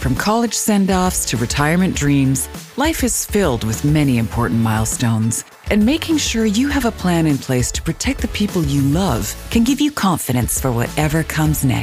From college send-offs to retirement dreams, life is filled with many important milestones. And making sure you have a plan in place to protect the people you love can give you confidence for whatever comes next.